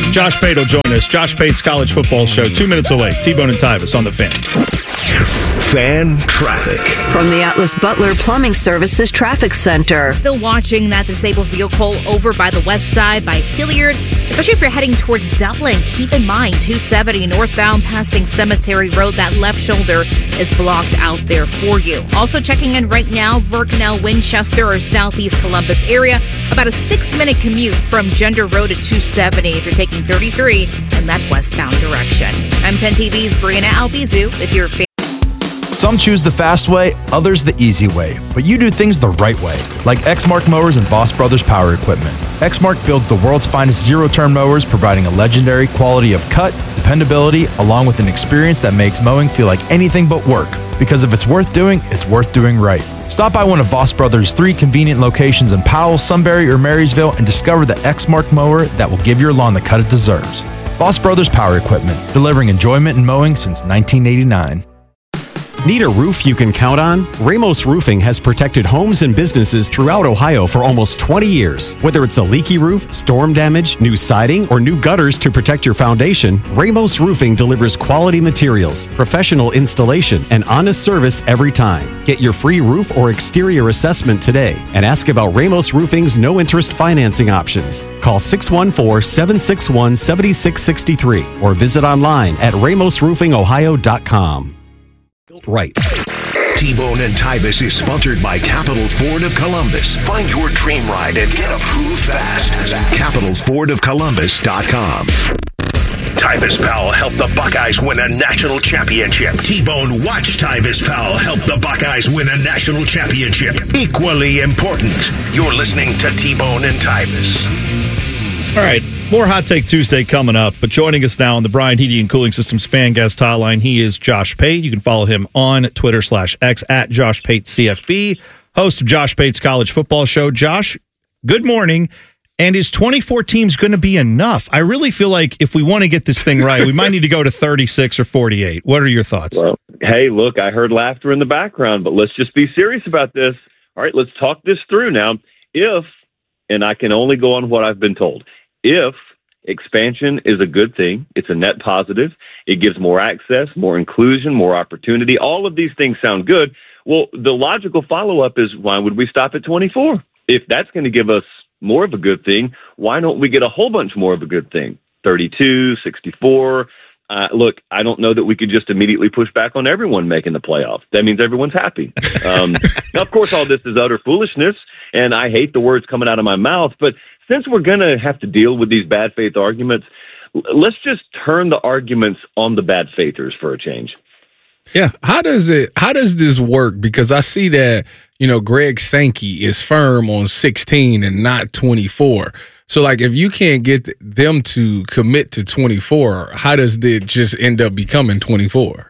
Josh Pate will join us. Josh Pate's College Football Show, 2 minutes away. T-Bone and Tyvis on the Fan. Fan traffic. From the Atlas Butler Plumbing Services Traffic Center. Still watching that disabled vehicle over by the west side by Hilliard, especially if you're heading towards Dublin. Keep in mind, 270 northbound passing Cemetery Road, that left shoulder is blocked out there for you. Also checking in right now, Vercanal, Winchester, or southeast Columbus area. About a 6-minute commute from Gender Road to 270 if you're taking 33 in that westbound direction. I'm 10 TV's Brianna Albizu with your fan. Some choose the fast way, others the easy way. But you do things the right way, like Exmark Mowers and Voss Brothers Power Equipment. Exmark builds the world's finest zero-turn mowers, providing a legendary quality of cut, dependability, along with an experience that makes mowing feel like anything but work. Because if it's worth doing right. Stop by one of Voss Brothers' 3 convenient locations in Powell, Sunbury, or Marysville and discover the Exmark mower that will give your lawn the cut it deserves. Voss Brothers Power Equipment, delivering enjoyment in mowing since 1989. Need a roof you can count on? Ramos Roofing has protected homes and businesses throughout Ohio for almost 20 years. Whether it's a leaky roof, storm damage, new siding, or new gutters to protect your foundation, Ramos Roofing delivers quality materials, professional installation, and honest service every time. Get your free roof or exterior assessment today and ask about Ramos Roofing's no-interest financing options. Call 614-761-7663 or visit online at ramosroofingohio.com. Right. T-Bone and Tyvis is sponsored by Capital Ford of Columbus. Find your dream ride and get approved fast at capitalfordofcolumbus.com. Tyvis Powell helped the Buckeyes win a national championship. T-Bone watched Tyvis Powell help the Buckeyes win a national championship. Equally important. You're listening to T-Bone and Tyvis. All right, more Hot Take Tuesday coming up, but joining us now on the Brian Heating and Cooling Systems fan guest hotline, he is Josh Pate. You can follow him on Twitter/X at Josh Pate CFB, host of Josh Pate's College Football Show. Josh, good morning. And is 24 teams going to be enough? I really feel like if we want to get this thing right, we might need to go to 36 or 48. What are your thoughts? Well, hey, look, I heard laughter in the background, but let's just be serious about this. All right, let's talk this through now. If, and I can only go on what I've been told, if expansion is a good thing, it's a net positive, it gives more access, more inclusion, more opportunity, all of these things sound good. Well, the logical follow-up is, why would we stop at 24? If that's going to give us more of a good thing, why don't we get a whole bunch more of a good thing? 32, 64. Look, I don't know that we could just immediately push back on everyone making the playoffs. That means everyone's happy. Now, of course, all this is utter foolishness, and I hate the words coming out of my mouth, but since we're going to have to deal with these bad faith arguments, let's just turn the arguments on the bad faithers for a change. Yeah. How does this work? Because I see that, Greg Sankey is firm on 16 and not 24. So, if you can't get them to commit to 24, how does it just end up becoming 24?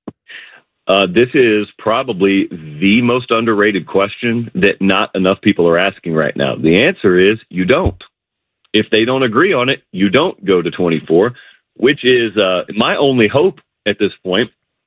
This is probably the most underrated question that not enough people are asking right now. The answer is you don't. If they don't agree on it, you don't go to 24, which is my only hope at this point.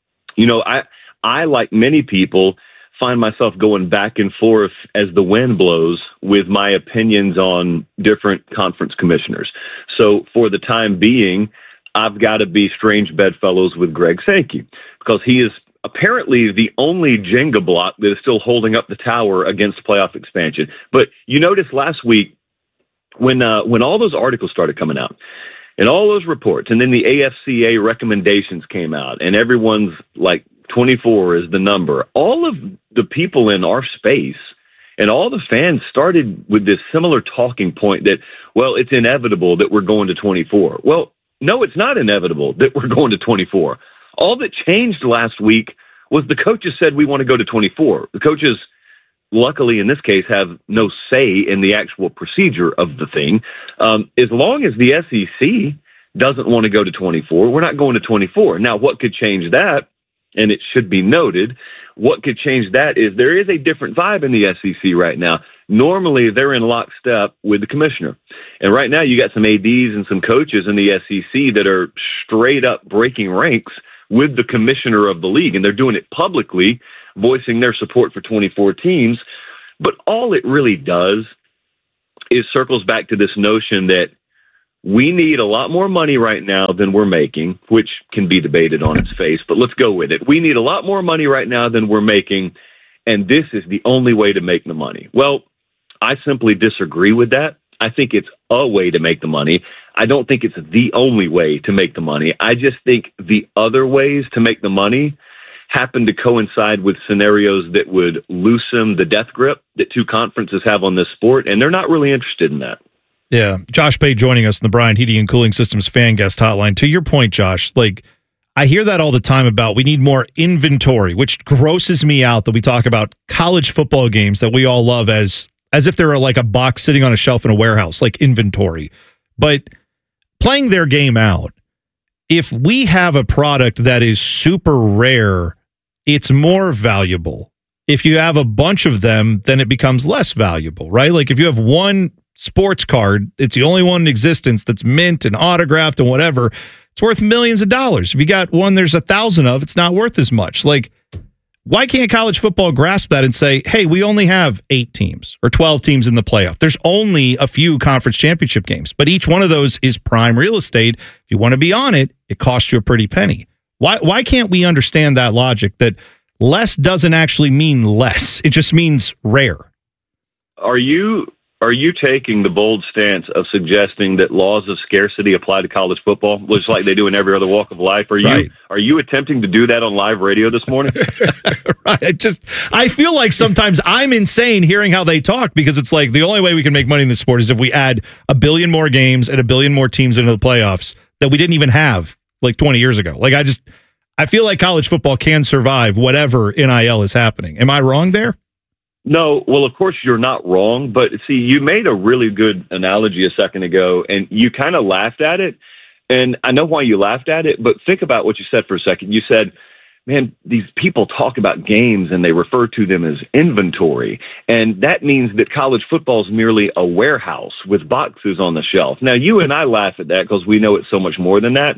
I like many people, find myself going back and forth as the wind blows with my opinions on different conference commissioners. So for the time being, I've got to be strange bedfellows with Greg Sankey because he is apparently the only Jenga block that is still holding up the tower against playoff expansion. But you noticed last week when all those articles started coming out and all those reports, and then the AFCA recommendations came out, and everyone's like 24 is the number. All of the people in our space and all the fans started with this similar talking point that, well, it's inevitable that we're going to 24. Well, no, it's not inevitable that we're going to 24. All that changed last week was the coaches said we want to go to 24. The coaches, luckily in this case, have no say in the actual procedure of the thing. As long as the SEC doesn't want to go to 24, we're not going to 24. Now, what could change that, and it should be noted, what could change that is there is a different vibe in the SEC right now. Normally, they're in lockstep with the commissioner. And right now, you got some ADs and some coaches in the SEC that are straight up breaking ranks with the commissioner of the league, and they're doing it publicly, voicing their support for 24 teams. But all it really does is circles back to this notion that we need a lot more money right now than we're making, which can be debated on its face, but let's go with it. We need a lot more money right now than we're making, and this is the only way to make the money. Well, I simply disagree with that. I think it's a way to make the money. I don't think it's the only way to make the money. I just think the other ways to make the money happen to coincide with scenarios that would loosen the death grip that two conferences have on this sport, and they're not really interested in that. Yeah. Josh Pate joining us in the Bryant Heating and Cooling Systems fan guest hotline. To your point, Josh, like, I hear that all the time about we need more inventory, which grosses me out that we talk about college football games that we all love as if they're like a box sitting on a shelf in a warehouse, like inventory. But playing their game out, if we have a product that is super rare, it's more valuable. If you have a bunch of them, then it becomes less valuable, right? Like if you have one sports card, it's the only one in existence that's mint and autographed and whatever, it's worth millions of dollars. If you got one there's 1,000 of, it's not worth as much. Like, why can't college football grasp that and say, hey, we only have 8 teams or 12 teams in the playoff. There's only a few conference championship games, but each one of those is prime real estate. If you want to be on it, it costs you a pretty penny. Why can't we understand that logic that less doesn't actually mean less? It just means rare. Are you taking the bold stance of suggesting that laws of scarcity apply to college football, just like they do in every other walk of life? Are you attempting to do that on live radio this morning? Right. I feel like sometimes I'm insane hearing how they talk, because it's like the only way we can make money in this sport is if we add 1 billion more games and 1 billion more teams into the playoffs that we didn't even have like 20 years ago. Like I feel like college football can survive whatever NIL is happening. Am I wrong there? No, well, of course you're not wrong, but see, you made a really good analogy a second ago, and you kind of laughed at it, and I know why you laughed at it, but think about what you said for a second. You said, man, these people talk about games, and they refer to them as inventory, and that means that college football is merely a warehouse with boxes on the shelf. Now, you and I laugh at that because we know it's so much more than that.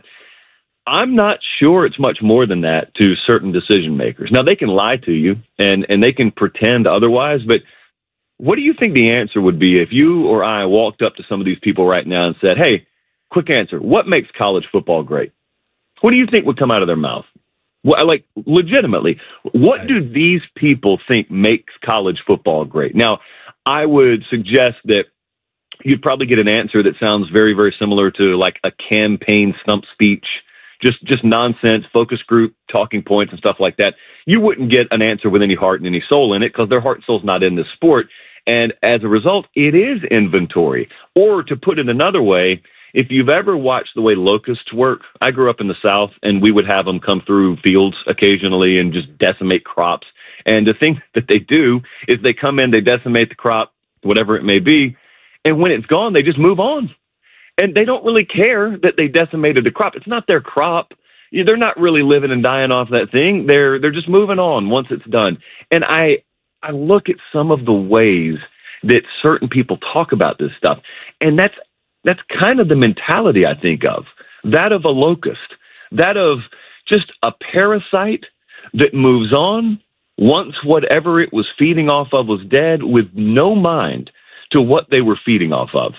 I'm not sure it's much more than that to certain decision makers. Now, they can lie to you and they can pretend otherwise, but what do you think the answer would be if you or I walked up to some of these people right now and said, hey, quick answer, what makes college football great? What do you think would come out of their mouth? Like, legitimately, what do these people think makes college football great? Now, I would suggest that you'd probably get an answer that sounds very, very similar to like a campaign stump speech. Just nonsense, focus group, talking points and stuff like that. You wouldn't get an answer with any heart and any soul in it because their heart and soul's not in this sport. And as a result, it is inventory. Or to put it another way, if you've ever watched the way locusts work, I grew up in the South and we would have them come through fields occasionally and just decimate crops. And the thing that they do is they come in, they decimate the crop, whatever it may be, and when it's gone, they just move on. And they don't really care that they decimated the crop. It's not their crop. They're not really living and dying off that thing. They're just moving on once it's done. And I look at some of the ways that certain people talk about this stuff, and that's kind of the mentality I think of. That of a locust. That of just a parasite that moves on once whatever it was feeding off of was dead, with no mind to what they were feeding off of.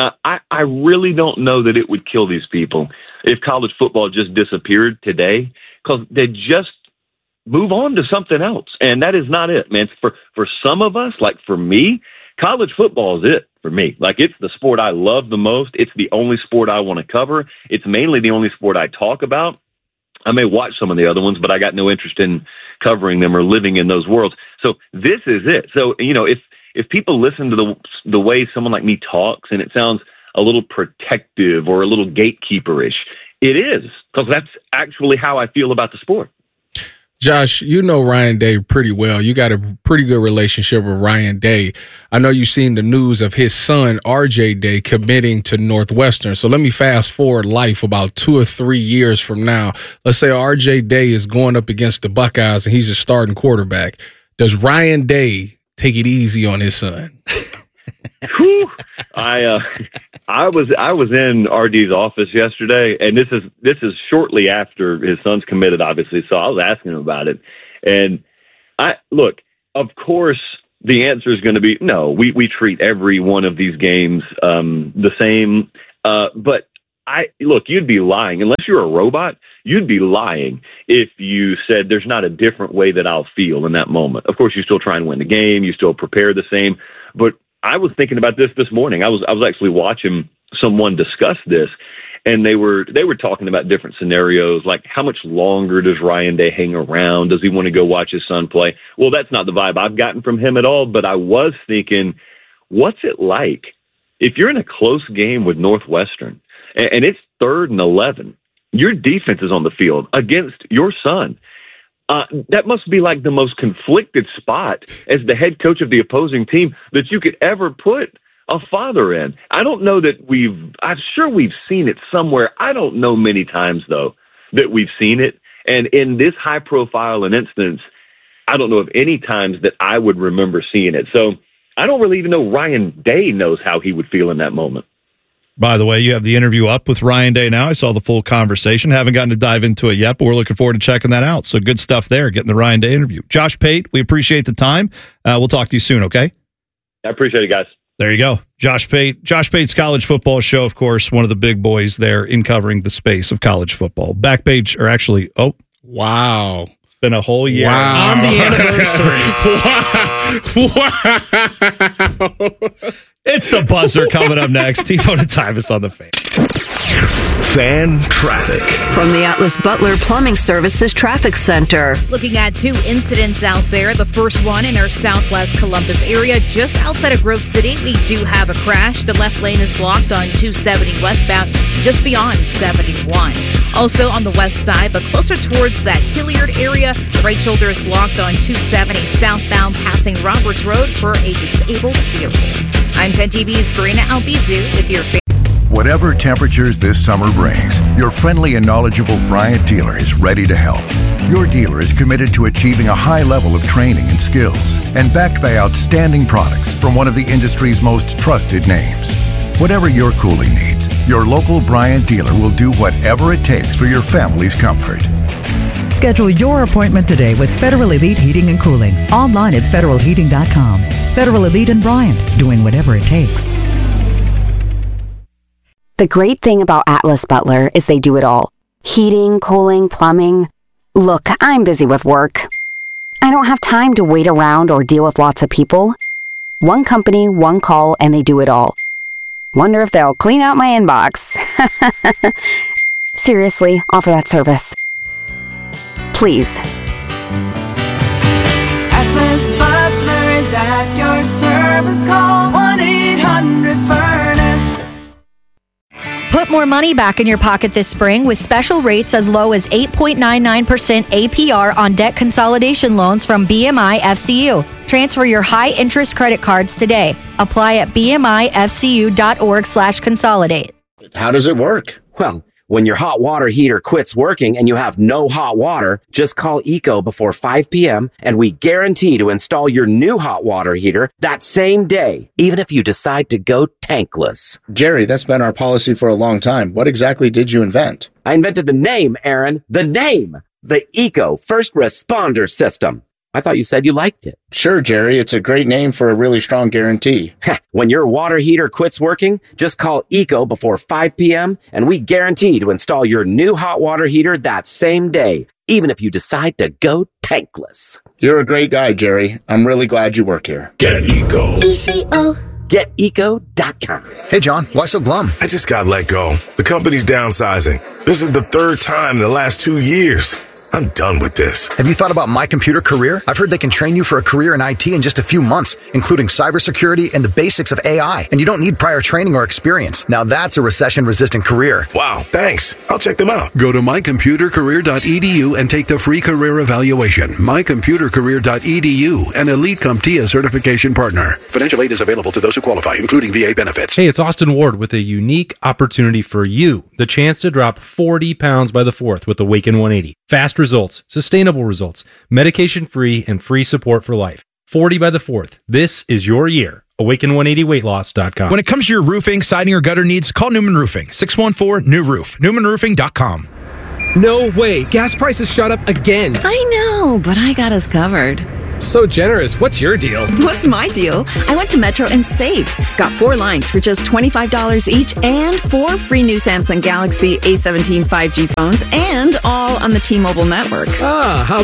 I really don't know that it would kill these people if college football just disappeared today, because they just move on to something else. And that is not it, man. For some of us, like for me, college football is it for me. Like, it's the sport I love the most. It's the only sport I want to cover. It's mainly the only sport I talk about. I may watch some of the other ones, but I got no interest in covering them or living in those worlds. So this is it. So, if people listen to the way someone like me talks and it sounds a little protective or a little gatekeeperish, it is, because that's actually how I feel about the sport. Josh, you know Ryan Day pretty well. You got a pretty good relationship with Ryan Day. I know you've seen the news of his son, RJ Day, committing to Northwestern. So let me fast forward life about 2 or 3 years from now. Let's say RJ Day is going up against the Buckeyes and he's a starting quarterback. Does Ryan Day take it easy on his son? Whew. I was in RD's office yesterday, and this is shortly after his son's committed, obviously. So I was asking him about it, and look, of course, the answer is going to be no. We treat every one of these games the same. But you'd be lying. Unless you're a robot, you'd be lying if you said there's not a different way that I'll feel in that moment. Of course, you still try and win the game. You still prepare the same. But I was thinking about this morning. I was actually watching someone discuss this, and they were talking about different scenarios, like how much longer does Ryan Day hang around? Does he want to go watch his son play? Well, that's not the vibe I've gotten from him at all, but I was thinking, what's it like if you're in a close game with Northwestern and it's 3rd and 11, your defense is on the field against your son? That must be like the most conflicted spot as the head coach of the opposing team that you could ever put a father in. I don't know that I'm sure we've seen it somewhere. I don't know many times, though, that we've seen it. And in this high profile an instance, I don't know of any times that I would remember seeing it. So I don't really even know Ryan Day knows how he would feel in that moment. By the way, you have the interview up with Ryan Day now. I saw the full conversation. Haven't gotten to dive into it yet, but we're looking forward to checking that out. So good stuff there, getting the Ryan Day interview. Josh Pate, we appreciate the time. We'll talk to you soon, okay? I appreciate it, guys. There you go. Josh Pate. Josh Pate's college football show, of course, one of the big boys there in covering the space of college football. Backpage, or actually, wow. It's been a whole year. Wow. On the anniversary. Wow. It's the buzzer coming up next. T-Bone and Tyvis on the Fan. Fan traffic. From the Atlas Butler Plumbing Services Traffic Center. Looking at 2 incidents out there. The first one in our southwest Columbus area, just outside of Grove City. We do have a crash. The left lane is blocked on 270 westbound, just beyond 71. Also on the west side, but closer towards that Hilliard area, the right shoulder is blocked on 270 southbound, passing Roberts Road for a disabled vehicle. I'm 10TV's Karina Albizu with your Whatever temperatures this summer brings, your friendly and knowledgeable Bryant dealer is ready to help. Your dealer is committed to achieving a high level of training and skills, and backed by outstanding products from one of the industry's most trusted names. Whatever your cooling needs, your local Bryant dealer will do whatever it takes for your family's comfort. Schedule your appointment today with Federal Elite Heating and Cooling. Online at federalheating.com. Federal Elite and Bryant, doing whatever it takes. The great thing about Atlas Butler is they do it all. Heating, cooling, plumbing. Look, I'm busy with work. I don't have time to wait around or deal with lots of people. One company, one call, and they do it all. Wonder if they'll clean out my inbox. Seriously, offer that service. Please. Atlas Butler is at your service. Call 1-800-FURNACE. Put more money back in your pocket this spring with special rates as low as 8.99% APR on debt consolidation loans from BMI FCU. Transfer your high-interest credit cards today. Apply at bmifcu.org/consolidate. How does it work? Well, when your hot water heater quits working and you have no hot water, just call ECO before 5 p.m. and we guarantee to install your new hot water heater that same day, even if you decide to go tankless. Jerry, that's been our policy for a long time. What exactly did you invent? I invented the name, Aaron. The name! The ECO First Responder System. I thought you said you liked it. Sure, Jerry. It's a great name for a really strong guarantee. When your water heater quits working, just call ECO before 5 p.m. and we guarantee to install your new hot water heater that same day, even if you decide to go tankless. You're a great guy, Jerry. I'm really glad you work here. Get ECO. ECO. GetEco.com. Hey, John, why so glum? I just got let go. The company's downsizing. This is the 3rd time in the last 2 years. I'm done with this. Have you thought about My Computer Career? I've heard they can train you for a career in IT in just a few months, including cybersecurity and the basics of AI. And you don't need prior training or experience. Now that's a recession-resistant career. Wow, thanks. I'll check them out. Go to mycomputercareer.edu and take the free career evaluation. Mycomputercareer.edu, an Elite CompTIA certification partner. Financial aid is available to those who qualify, including VA benefits. Hey, it's Austin Ward with a unique opportunity for you. The chance to drop 40 pounds by the 4th with Awaken 180. Fast results, sustainable results, medication-free, and free support for life. 40 by the 4th. This is your year. Awaken180weightloss.com. When it comes to your roofing, siding, or gutter needs, call Newman Roofing. 614-NEW-ROOF. NewmanRoofing.com. No way. Gas prices shot up again. I know, but I got us covered. So generous. What's your deal? What's my deal? I went to Metro and saved. Got 4 lines for just $25 each and 4 free new Samsung Galaxy A17 5G phones and all on the T-Mobile network. Ah, how